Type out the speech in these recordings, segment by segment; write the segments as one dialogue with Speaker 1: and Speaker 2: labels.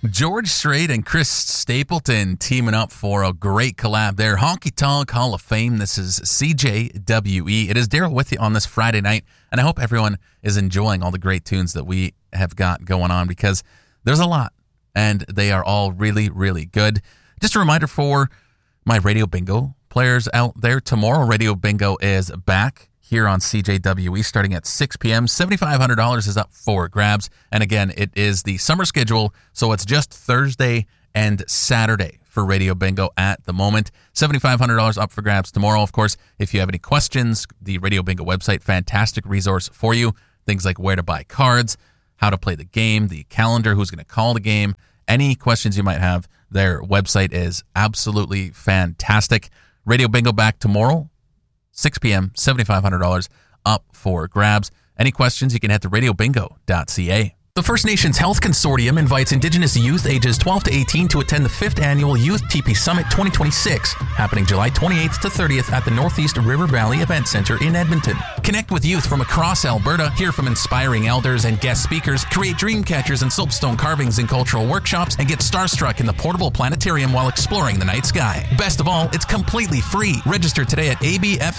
Speaker 1: George Strait and Chris Stapleton teaming up for a great collab there. Honky Tonk Hall of Fame. This is CJWE. It is Daryl with you on this Friday night, and I hope everyone is enjoying all the great tunes that we have got going on because there's a lot, and they are all really, really good. Just a reminder for my Radio Bingo players out there, tomorrow Radio Bingo is back here on CJWE starting at 6 p.m. $7,500 is up for grabs. And again, it is the summer schedule, so it's just Thursday and Saturday for Radio Bingo at the moment. $7,500 up for grabs tomorrow. Of course, if you have any questions, the Radio Bingo website, fantastic resource for you. Things like where to buy cards, how to play the game, the calendar, who's going to call the game, any questions you might have, their website is absolutely fantastic. Radio Bingo back tomorrow, 6 p.m., $7,500 up for grabs. Any questions, you can head to radiobingo.ca. The First Nations Health Consortium invites Indigenous youth ages 12 to 18 to attend the 5th Annual Youth TP Summit 2026, happening July 28th to 30th at the Northeast River Valley Event Center in Edmonton. Connect with youth from across Alberta, hear from inspiring elders and guest speakers, create dream catchers and soapstone carvings in cultural workshops, and get starstruck in the portable planetarium while exploring the night sky. Best of all, it's completely free. Register today at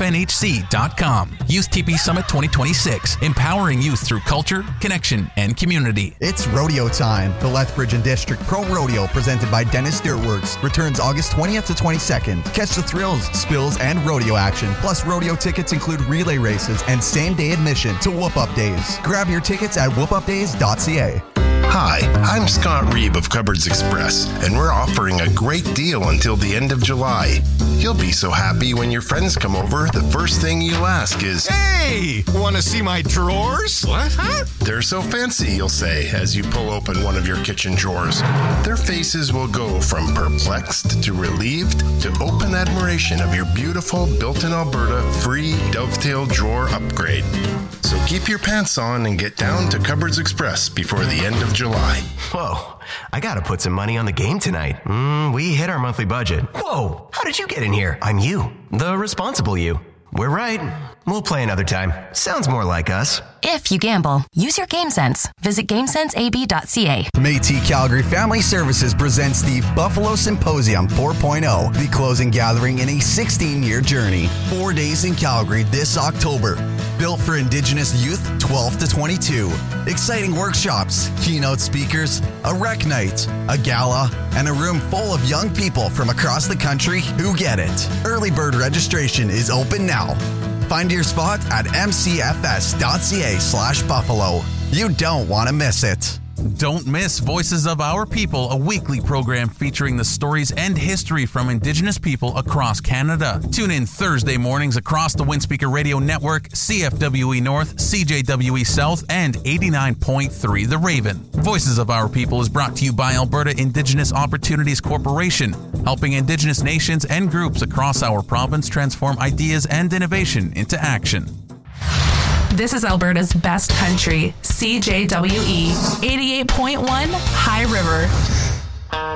Speaker 1: abfnhc.com. Youth TP Summit 2026, empowering youth through culture, connection, and community.
Speaker 2: It's rodeo time. The Lethbridge and District Pro Rodeo, presented by Dennis Dirtworks, returns August 20th to 22nd. Catch the thrills, spills, and rodeo action. Plus, rodeo tickets include relay races and same-day admission to Whoop Up Days. Grab your tickets at whoopupdays.ca.
Speaker 3: Hi, I'm Scott Reeb of Cupboards Express, and we're offering a great deal until the end of July. You'll be so happy when your friends come over, the first thing you'll ask is,
Speaker 4: "Hey, want to see my drawers?"
Speaker 3: "What? Huh?" "They're so fancy," you'll say as you pull open one of your kitchen drawers. Their faces will go from perplexed to relieved to open admiration of your beautiful built-in Alberta free dovetail drawer upgrade. So keep your pants on and get down to Cupboards Express before the end of July.
Speaker 4: Whoa, I gotta put some money on the game tonight. We hit our monthly budget. Whoa, how did you get in here? I'm you, the responsible you. We're right. We'll play another time. Sounds more like us.
Speaker 5: If you gamble, use your game sense. Visit GameSenseAB.ca.
Speaker 2: Métis Calgary Family Services presents the Buffalo Symposium 4.0, the closing gathering in a 16-year journey. 4 days in Calgary this October. Built for Indigenous youth 12 to 22. Exciting workshops, keynote speakers, a rec night, a gala, and a room full of young people from across the country who get it. Early bird registration is open now. Find your spot at mcfs.ca/Buffalo. You don't want to miss it.
Speaker 1: Don't miss Voices of Our People, a weekly program featuring the stories and history from Indigenous people across Canada. Tune in Thursday mornings across the Windspeaker Radio Network, CFWE North, CJWE South, and 89.3 The Raven. Voices of Our People is brought to you by Alberta Indigenous Opportunities Corporation, helping Indigenous nations and groups across our province transform ideas and innovation into action.
Speaker 6: This is Alberta's best country, CJWE 88.1 High River.